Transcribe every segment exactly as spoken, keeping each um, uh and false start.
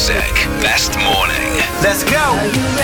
Kuusek, Best Morning. Let's go!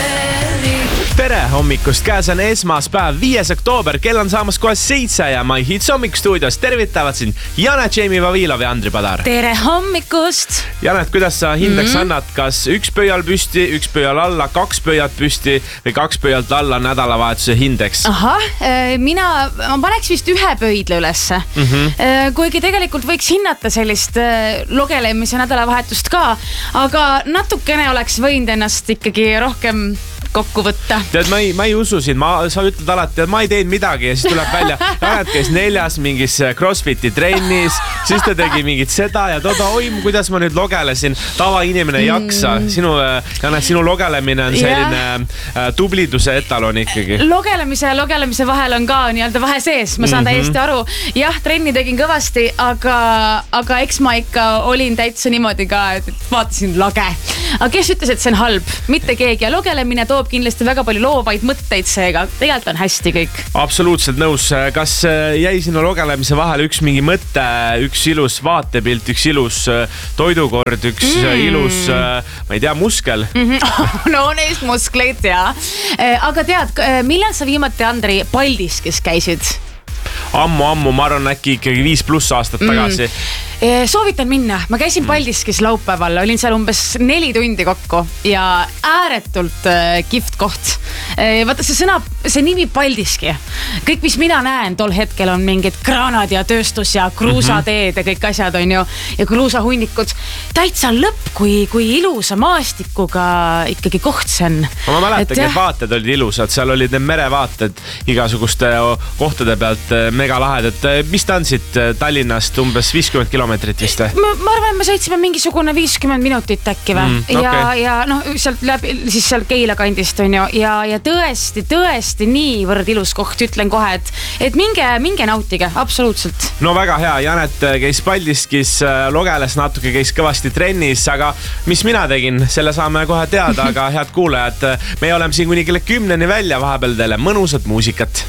Tere hommikust, käes on esmaspäev, viies oktoober, kell on saamas kohe seitse ja My Hits hommikustuudios tervitavad siin Janet, Jamie Vavilov ja Andri Padar. Tere hommikust! Janet, kuidas sa hindaks mm-hmm. annad, kas üks pöial püsti, üks pöial alla, kaks pöialt püsti või kaks pöialt alla nädalavahetuse hindeks? Ahah, mina, ma paneks vist ühe pöidle ülesse. Mm-hmm. Kuigi tegelikult võiks hinnata sellist logelemise nädalavahetust ka, aga natukene oleks võinud ennast ikkagi rohkem kokku võtta. Tead, ma ei, ma ei usu siin, ma, sa ütled alati, et ma ei teinud midagi ja siis tuleb välja, Janet käis neljas mingis CrossFiti trennis, siis ta tegi mingit seda ja toda, oi, kuidas ma nüüd logelesin, tava inimene ei jaksa. Sinu, Janet, sinu logelemine on selline yeah. tubliduse etalon ikkagi. Logelemise ja logelemise vahel on ka nii-öelda vahe sees, ma saan mm-hmm. täiesti aru. Jah, trenni tegin kõvasti, aga, aga eks ma ikka olin täitsa niimoodi ka, et vaatasin lage. Aga kes ütles, et see on halb? Mitte keegi ja logelemine toob kindlasti väga palju loovaid mõtteid seega. Tegelikult on hästi kõik. Absoluutselt nõus. Kas jäi sinu logelemise vahel üks mingi mõte, üks ilus vaatepilt, üks ilus toidukord, üks mm. ilus, ma ei tea, muskel? Mm-hmm. No neist muskleid, jaa. Aga tead, millal sa viimati, Andri, Paldiskis käisid? Ammu, ammu, ma arvan äkki ikkagi viis pluss aastat tagasi. Mm. Soovitan minna. Ma käisin Paldiskis laupäeval, olin seal umbes neli tundi kokku ja ääretult kihvt koht. Vaata see sõna, see nimi Paldiski. Kõik, mis mina näen tol hetkel on mingid kraanad ja tööstus ja kruusateed ja kõik asjad on ju ja kruusahunnikud. Täitsa lõpp, kui, kui ilusa maastikuga ikkagi koht see on. Ma mäletan, et vaated olid ilusad, seal olid need merevaated igasuguste kohtade pealt mega lahedad. Mis ta on siit Tallinnast umbes viiskümmend kilomeetrit vist? Ma, ma arvan, me sõitsime mingisugune viiskümmend minutit äkki või? Mm, okay. Ja, ja noh, sealt läbi, siis seal Keila kandist on ju ja, ja tõesti, tõesti niivõrd ilus koht, ütlen kohe, et, et minge, minge nautige, absoluutselt. No väga hea, Janet käis Paldiskis, logeles natuke, käis kõvasti trennis, aga mis mina tegin, selle saame kohe teada, aga head kuulajad, me oleme siin kuni kelle kümneni välja vahepeal teile mõnusat muusikat.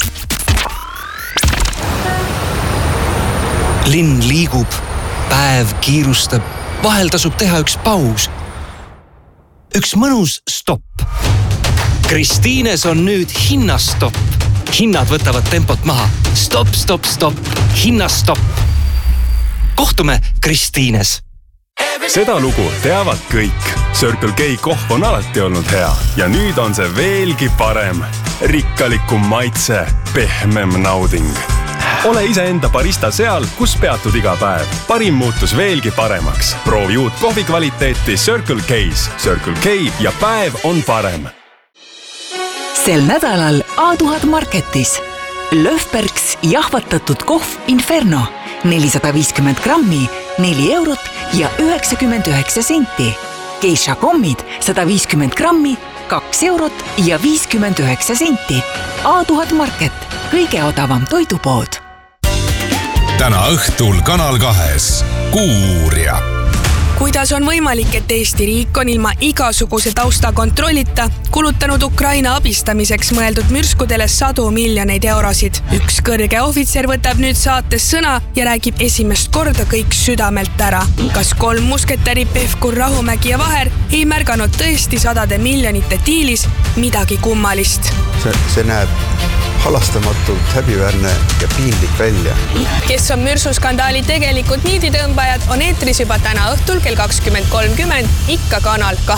Linn liigub, päev kiirustab, vahel tasub teha üks paus. Üks mõnus stopp. Kristiines on nüüd hinnastopp. Hinnad võtavad tempot maha. Stopp, stopp, stopp. Hinnastopp. Kohtume Kristiines. Seda lugu teavad kõik. Circle K kohv on alati olnud hea ja nüüd on see veelgi parem. Rikkalikum maitse, pehmem nauding. Ole ise enda barista seal, kus peatud iga päev. Parim muutus veelgi paremaks. Proovi uut kohvi kvaliteeti Circle K's. Circle K ja päev on parem. Sel nädalal A tuhat Marketis. Löfbergs jahvatatud kohv Inferno. nelisada viiskümmend grammi, neli eurot ja üheksakümmend üheksa senti. Geisha kommid sada viiskümmend grammi, kaks eurot ja viiskümmend üheksa senti. A tuhat Market. Kõige odavam toidupood. Täna õhtul Kanal kahes Kuuuurija. Kuidas on võimalik, et Eesti riik on ilma igasuguse tausta kontrollita kulutanud Ukraina abistamiseks mõeldud mürskudele sadu miljoneid eurosid? Üks kõrge ohvitser võtab nüüd saates sõna ja räägib esimest korda kõik südamelt ära. Kas kolm musketäri Pevkur, Rahumägi ja Vaher ei märganud tõesti sadade miljonite diilis midagi kummalist? See, see näeb halastamatult häbiväärne ja piinlik välja. Kes on mürsuskandaali tegelikult niiditõmbajad, on eetris juba täna õhtul kell kakskümmend kolmkümmend ikka Kanal kahe.